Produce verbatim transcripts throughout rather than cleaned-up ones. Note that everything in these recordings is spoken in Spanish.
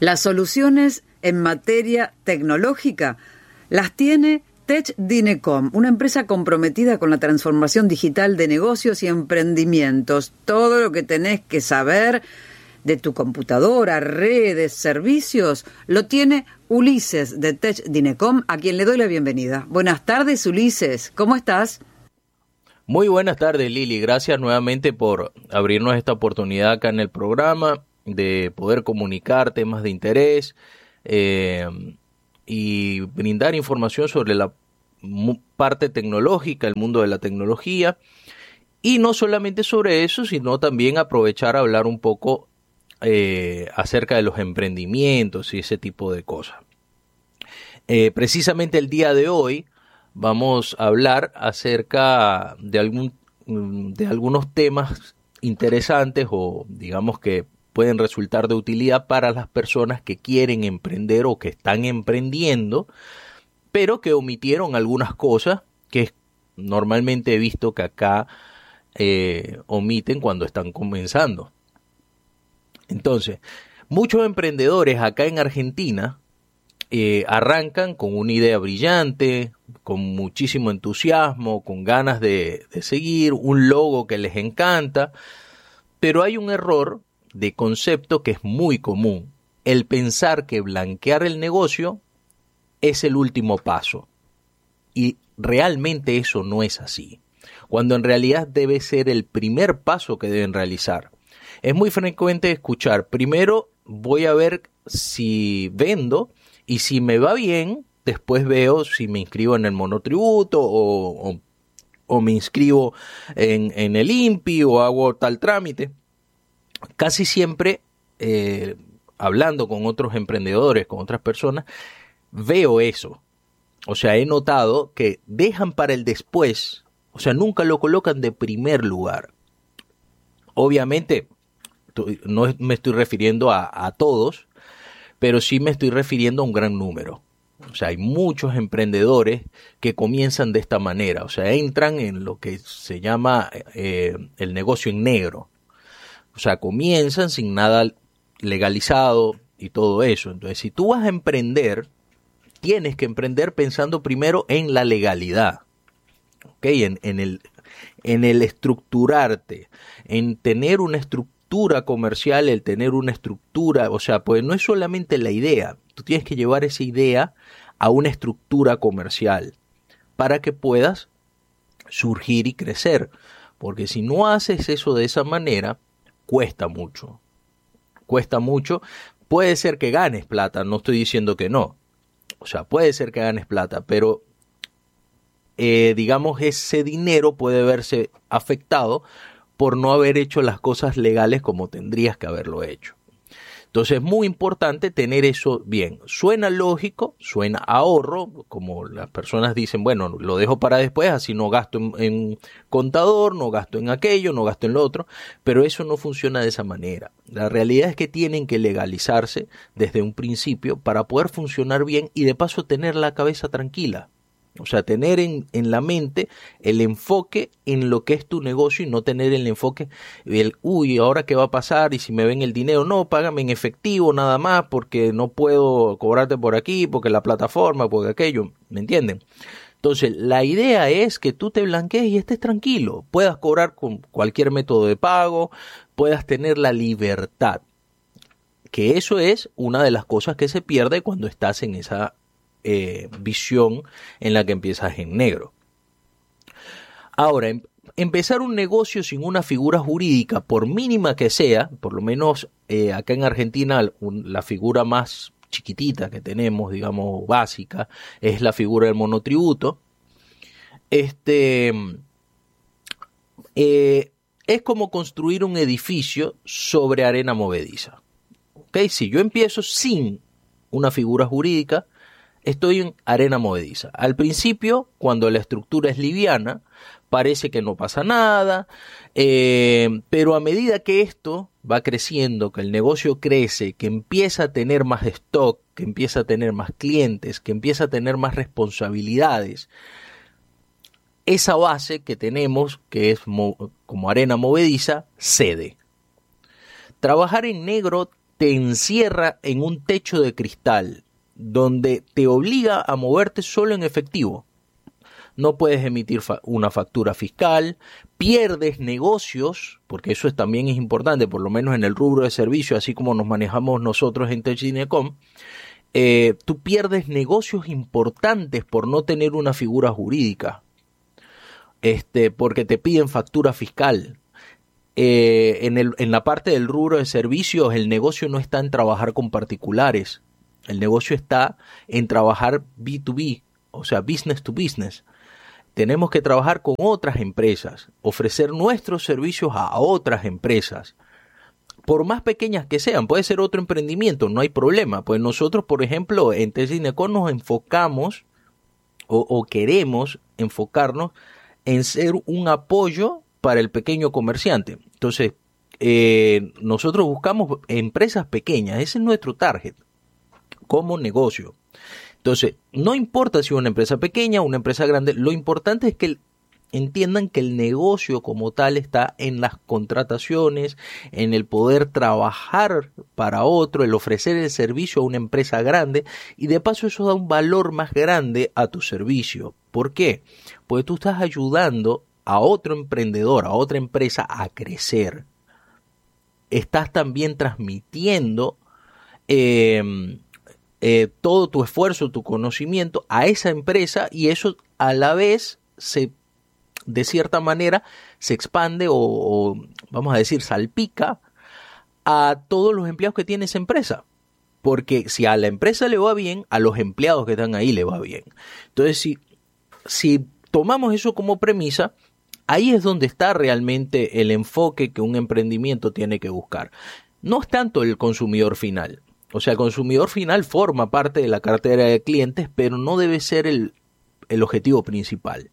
Las soluciones en materia tecnológica las tiene TechDinecom, una empresa comprometida con la transformación digital de negocios y emprendimientos. Todo lo que tenés que saber de tu computadora, redes, servicios, lo tiene Ulises de TechDinecom, a quien le doy la bienvenida. Buenas tardes, Ulises. ¿Cómo estás? Muy buenas tardes, Lili. Gracias nuevamente por abrirnos esta oportunidad acá en el programa de poder comunicar temas de interés eh, y brindar información sobre la parte tecnológica, el mundo de la tecnología, y no solamente sobre eso, sino también aprovechar a hablar un poco eh, acerca de los emprendimientos y ese tipo de cosas. Eh, precisamente el día de hoy vamos a hablar acerca de, algún, de algunos temas interesantes o digamos que pueden resultar de utilidad para las personas que quieren emprender o que están emprendiendo, pero que omitieron algunas cosas que normalmente he visto que acá eh, omiten cuando están comenzando. Entonces, muchos emprendedores acá en Argentina eh, arrancan con una idea brillante, con muchísimo entusiasmo, con ganas de, de seguir, un logo que les encanta, pero hay un error de concepto que es muy común, el pensar que blanquear el negocio es el último paso, y realmente eso no es así, cuando en realidad debe ser el primer paso que deben realizar. Es muy frecuente escuchar, primero voy a ver si vendo y si me va bien, después veo si me inscribo en el monotributo o, o, o me inscribo en, en el I N P I o hago tal trámite. Casi siempre, eh, hablando con otros emprendedores, con otras personas, veo eso. O sea, he notado que dejan para el después, o sea, nunca lo colocan de primer lugar. Obviamente, no me estoy refiriendo a, a todos, pero sí me estoy refiriendo a un gran número. O sea, hay muchos emprendedores que comienzan de esta manera, o sea, entran en lo que se llama eh, el negocio en negro. O sea, comienzan sin nada legalizado y todo eso. Entonces, si tú vas a emprender, tienes que emprender pensando primero en la legalidad, ¿ok? En, en, el, en el estructurarte, en tener una estructura comercial, el tener una estructura, o sea, pues no es solamente la idea, tú tienes que llevar esa idea a una estructura comercial para que puedas surgir y crecer, porque si no haces eso de esa manera, cuesta mucho, cuesta mucho, puede ser que ganes plata, no estoy diciendo que no, o sea, puede ser que ganes plata, pero eh, digamos ese dinero puede verse afectado por no haber hecho las cosas legales como tendrías que haberlo hecho. Entonces es muy importante tener eso bien. Suena lógico, suena ahorro, como las personas dicen, bueno, lo dejo para después, así no gasto en, en contador, no gasto en aquello, no gasto en lo otro, pero eso no funciona de esa manera. La realidad es que tienen que legalizarse desde un principio para poder funcionar bien y de paso tener la cabeza tranquila. O sea, tener en, en la mente el enfoque en lo que es tu negocio y no tener el enfoque, el, uy, ¿ahora qué va a pasar? Y si me ven el dinero, no, págame en efectivo nada más porque no puedo cobrarte por aquí, porque la plataforma, porque aquello, ¿me entienden? Entonces, la idea es que tú te blanquees y estés tranquilo, puedas cobrar con cualquier método de pago, puedas tener la libertad, que eso es una de las cosas que se pierde cuando estás en esa Eh, visión en la que empiezas en negro. Ahora, em, empezar un negocio sin una figura jurídica, por mínima que sea, por lo menos eh, acá en Argentina un, la figura más chiquitita que tenemos, digamos básica, es la figura del monotributo. Este eh, es como construir un edificio sobre arena movediza. ¿Okay? Si yo empiezo sin una figura jurídica, estoy en arena movediza. Al principio, cuando la estructura es liviana, parece que no pasa nada, eh, pero a medida que esto va creciendo, que el negocio crece, que empieza a tener más stock, que empieza a tener más clientes, que empieza a tener más responsabilidades, esa base que tenemos, que es mo- como arena movediza, cede. Trabajar en negro te encierra en un techo de cristal donde te obliga a moverte solo en efectivo. No puedes emitir fa- una factura fiscal, pierdes negocios, porque eso es, también es importante, por lo menos en el rubro de servicio, así como nos manejamos nosotros en Tech Dinecom, eh, tú pierdes negocios importantes por no tener una figura jurídica, este, porque te piden factura fiscal. Eh, en, el, en la parte del rubro de servicios, el negocio no está en trabajar con particulares, el negocio está en trabajar B dos B, o sea, business to business. Tenemos que trabajar con otras empresas, ofrecer nuestros servicios a otras empresas, por más pequeñas que sean. Puede ser otro emprendimiento, no hay problema. Pues nosotros, por ejemplo, en Tech Dinecom nos enfocamos o, o queremos enfocarnos en ser un apoyo para el pequeño comerciante. Entonces, eh, nosotros buscamos empresas pequeñas, ese es nuestro target como negocio. Entonces, no importa si es una empresa pequeña o una empresa grande, lo importante es que el, entiendan que el negocio como tal está en las contrataciones, en el poder trabajar para otro, el ofrecer el servicio a una empresa grande, y de paso eso da un valor más grande a tu servicio. ¿Por qué? Porque tú estás ayudando a otro emprendedor, a otra empresa a crecer. Estás también transmitiendo eh, eh, todo tu esfuerzo, tu conocimiento a esa empresa, y eso a la vez se, de cierta manera, se expande o, o vamos a decir, salpica a todos los empleados que tiene esa empresa. Porque si a la empresa le va bien, a los empleados que están ahí le va bien. Entonces, si, si tomamos eso como premisa, ahí es donde está realmente el enfoque que un emprendimiento tiene que buscar. No es tanto el consumidor final. O sea, el consumidor final forma parte de la cartera de clientes, pero no debe ser el, el objetivo principal.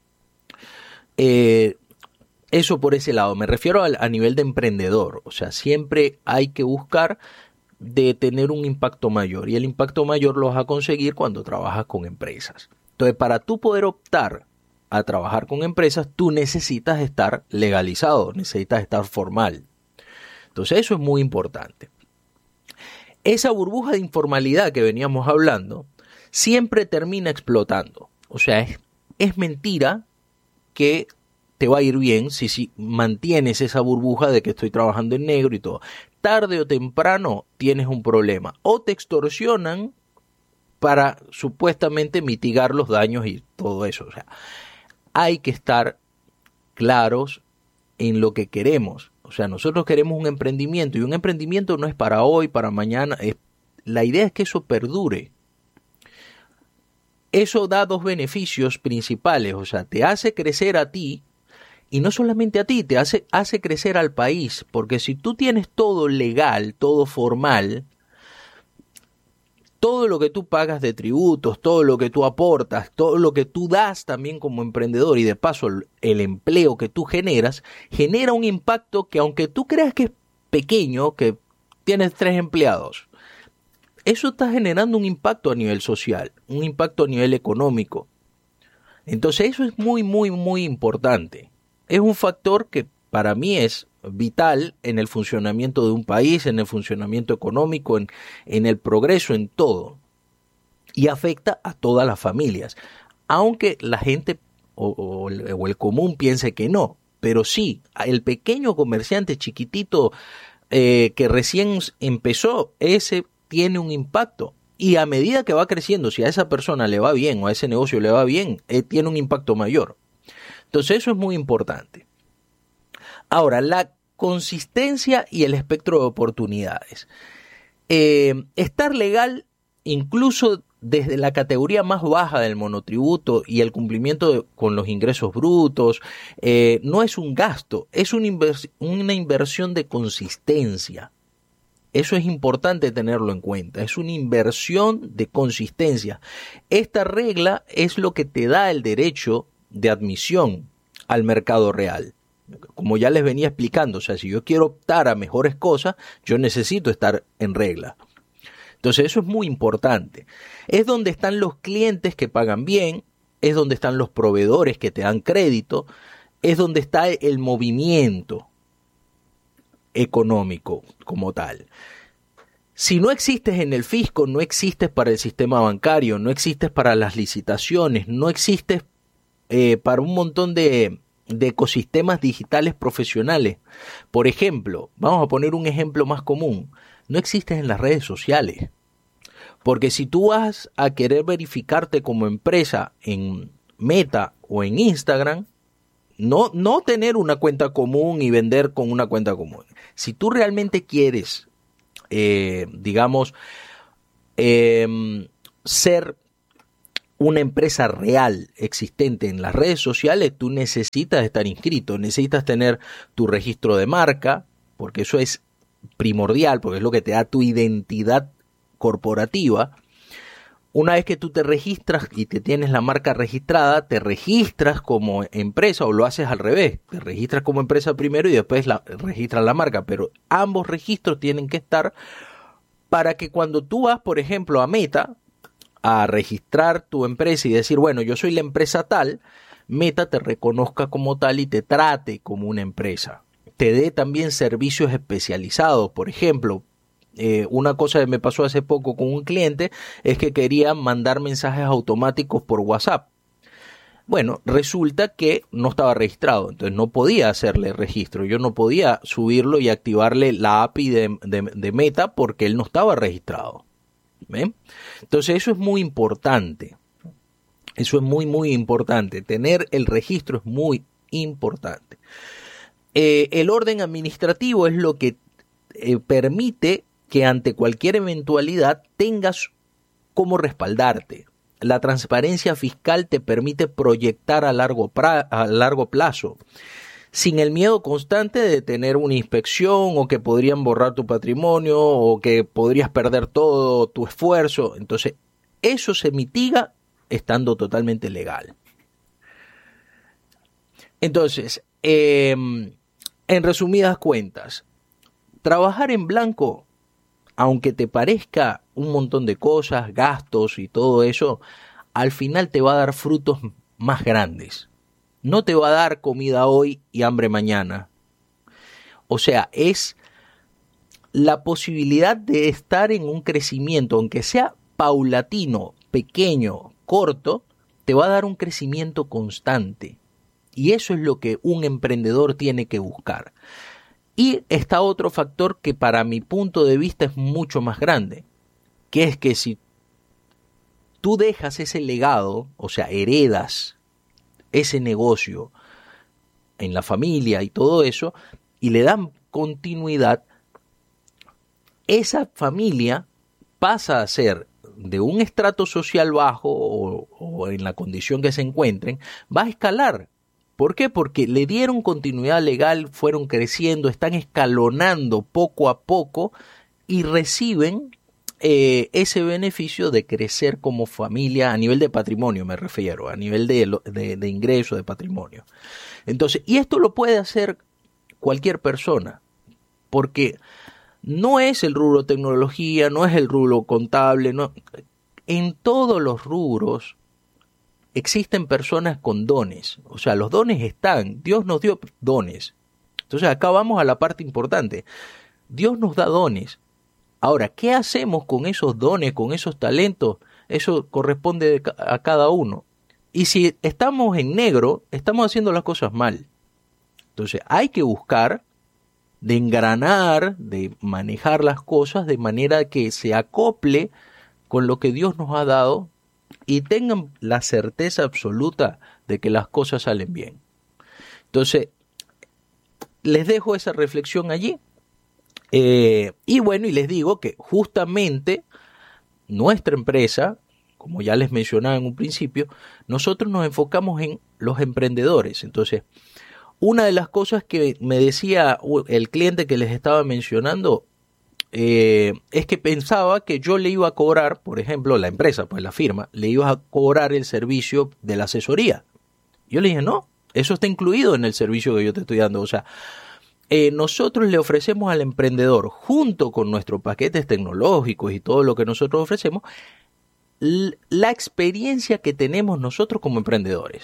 Eh, eso por ese lado. Me refiero a, a nivel de emprendedor. O sea, siempre hay que buscar de tener un impacto mayor. Y el impacto mayor lo vas a conseguir cuando trabajas con empresas. Entonces, para tú poder optar a trabajar con empresas, tú necesitas estar legalizado, necesitas estar formal. Entonces, eso es muy importante. Esa burbuja de informalidad que veníamos hablando siempre termina explotando. O sea, es, es mentira que te va a ir bien si, si mantienes esa burbuja de que estoy trabajando en negro y todo. Tarde o temprano tienes un problema. O te extorsionan para supuestamente mitigar los daños y todo eso. O sea, hay que estar claros en lo que queremos. O sea, nosotros queremos un emprendimiento, y un emprendimiento no es para hoy, para mañana. Es, la idea es que eso perdure. Eso da dos beneficios principales. O sea, te hace crecer a ti, y no solamente a ti, te hace, hace crecer al país. Porque si tú tienes todo legal, todo formal, todo lo que tú pagas de tributos, todo lo que tú aportas, todo lo que tú das también como emprendedor, y de paso el, el empleo que tú generas, genera un impacto que, aunque tú creas que es pequeño, que tienes tres empleados, eso está generando un impacto a nivel social, un impacto a nivel económico. Entonces eso es muy, muy, muy importante. Es un factor que para mí es vital en el funcionamiento de un país, en el funcionamiento económico, en, en el progreso, en todo. Y afecta a todas las familias. Aunque la gente o, o, o el común piense que no. Pero sí, el pequeño comerciante chiquitito eh, que recién empezó, ese tiene un impacto. Y a medida que va creciendo, si a esa persona le va bien o a ese negocio le va bien, eh, tiene un impacto mayor. Entonces eso es muy importante. Ahora, la consistencia y el espectro de oportunidades. Eh, estar legal, incluso desde la categoría más baja del monotributo y el cumplimiento de, con los ingresos brutos, eh, no es un gasto, es una, invers- una inversión de consistencia. Eso es importante tenerlo en cuenta, es una inversión de consistencia. Esta regla es lo que te da el derecho de admisión al mercado real. Como ya les venía explicando, o sea, si yo quiero optar a mejores cosas, yo necesito estar en regla. Entonces eso es muy importante. Es donde están los clientes que pagan bien, es donde están los proveedores que te dan crédito, es donde está el movimiento económico como tal. Si no existes en el fisco, no existes para el sistema bancario, no existes para las licitaciones, no existes eh, para un montón de, de ecosistemas digitales profesionales. Por ejemplo, vamos a poner un ejemplo más común, no existes en las redes sociales. Porque si tú vas a querer verificarte como empresa en Meta o en Instagram, no, no tener una cuenta común y vender con una cuenta común. Si tú realmente quieres, eh, digamos, eh, ser una empresa real existente en las redes sociales, tú necesitas estar inscrito, necesitas tener tu registro de marca, porque eso es primordial, porque es lo que te da tu identidad corporativa. Una vez que tú te registras y te tienes la marca registrada, te registras como empresa o lo haces al revés. Te registras como empresa primero y después la, registras la marca, pero ambos registros tienen que estar para que cuando tú vas, por ejemplo, a Meta a registrar tu empresa y decir, bueno, yo soy la empresa tal, Meta te reconozca como tal y te trate como una empresa. Te dé también servicios especializados, por ejemplo. Eh, una cosa que me pasó hace poco con un cliente es que quería mandar mensajes automáticos por WhatsApp. Bueno, resulta que no estaba registrado, entonces no podía hacerle registro. Yo no podía subirlo y activarle la A P I de, de, de Meta porque él no estaba registrado. ¿Ven? Entonces eso es muy importante. Eso es muy, muy importante. Tener el registro es muy importante. Eh, el orden administrativo es lo que eh, permite que ante cualquier eventualidad tengas cómo respaldarte. La transparencia fiscal te permite proyectar a largo, pra- a largo plazo, sin el miedo constante de tener una inspección o que podrían borrar tu patrimonio o que podrías perder todo tu esfuerzo. Entonces, eso se mitiga estando totalmente legal. Entonces, eh, en resumidas cuentas, trabajar en blanco, aunque te parezca un montón de cosas, gastos y todo eso, al final te va a dar frutos más grandes. No te va a dar comida hoy y hambre mañana. O sea, es la posibilidad de estar en un crecimiento, aunque sea paulatino, pequeño, corto, te va a dar un crecimiento constante. Y eso es lo que un emprendedor tiene que buscar. Y está otro factor que para mi punto de vista es mucho más grande, que es que si tú dejas ese legado, o sea, heredas ese negocio en la familia y todo eso, y le dan continuidad, esa familia pasa a ser de un estrato social bajo o, o en la condición que se encuentren, va a escalar. ¿Por qué? Porque le dieron continuidad legal, fueron creciendo, están escalonando poco a poco y reciben eh, ese beneficio de crecer como familia a nivel de patrimonio, me refiero, a nivel de, de, de ingreso, de patrimonio. Entonces, y esto lo puede hacer cualquier persona, porque no es el rubro tecnología, no es el rubro contable, no, en todos los rubros existen personas con dones, o sea, los dones están, Dios nos dio dones. Entonces acá vamos a la parte importante, Dios nos da dones. Ahora, ¿qué hacemos con esos dones, con esos talentos? Eso corresponde a cada uno. Y si estamos en negro, estamos haciendo las cosas mal. Entonces hay que buscar de engranar, de manejar las cosas de manera que se acople con lo que Dios nos ha dado y tengan la certeza absoluta de que las cosas salen bien. Entonces, les dejo esa reflexión allí. Eh, y bueno, y les digo que justamente nuestra empresa, como ya les mencionaba en un principio, nosotros nos enfocamos en los emprendedores. Entonces, una de las cosas que me decía el cliente que les estaba mencionando, Eh, es que pensaba que yo le iba a cobrar, por ejemplo, la empresa, pues la firma, le iba a cobrar el servicio de la asesoría. Yo le dije, no, eso está incluido en el servicio que yo te estoy dando. O sea, eh, nosotros le ofrecemos al emprendedor, junto con nuestros paquetes tecnológicos y todo lo que nosotros ofrecemos, l- la experiencia que tenemos nosotros como emprendedores. O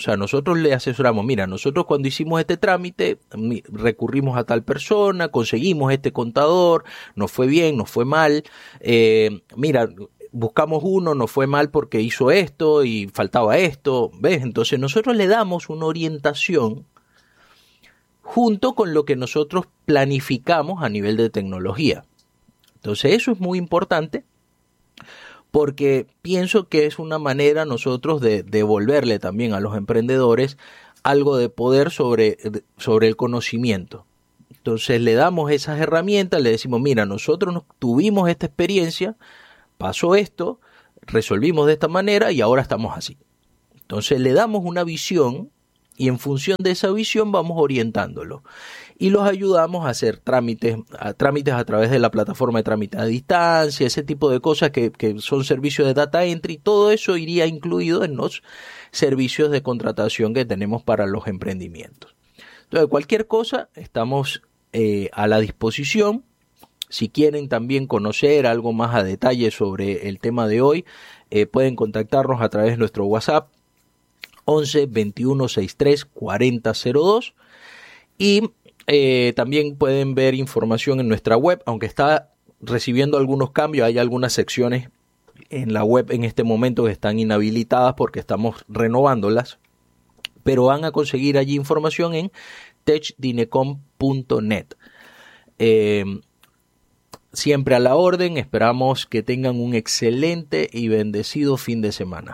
O sea, nosotros le asesoramos, mira, nosotros cuando hicimos este trámite recurrimos a tal persona, conseguimos este contador, nos fue bien, nos fue mal, eh, mira, buscamos uno, nos fue mal porque hizo esto y faltaba esto, ¿ves? Entonces nosotros le damos una orientación junto con lo que nosotros planificamos a nivel de tecnología. Entonces eso es muy importante, porque pienso que es una manera nosotros de devolverle también a los emprendedores algo de poder sobre, sobre el conocimiento. Entonces le damos esas herramientas, le decimos, mira, nosotros tuvimos esta experiencia, pasó esto, resolvimos de esta manera y ahora estamos así. Entonces le damos una visión y en función de esa visión vamos orientándolo. Y los ayudamos a hacer trámites a, trámites a través de la plataforma de trámite a distancia, ese tipo de cosas que, que son servicios de data entry. Todo eso iría incluido en los servicios de contratación que tenemos para los emprendimientos. Entonces, cualquier cosa, estamos eh, a la disposición. Si quieren también conocer algo más a detalle sobre el tema de hoy, eh, pueden contactarnos a través de nuestro WhatsApp once veintiuno sesenta y tres cuarenta cero dos y eh, también pueden ver información en nuestra web, aunque está recibiendo algunos cambios. Hay algunas secciones en la web en este momento que están inhabilitadas porque estamos renovándolas, pero van a conseguir allí información en tech dinecom punto net. Eh, siempre a la orden, esperamos que tengan un excelente y bendecido fin de semana.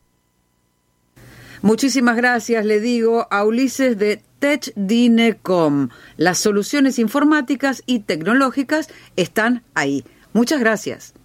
Muchísimas gracias, le digo a Ulises de Tech Dinecom. Las soluciones informáticas y tecnológicas están ahí. Muchas gracias.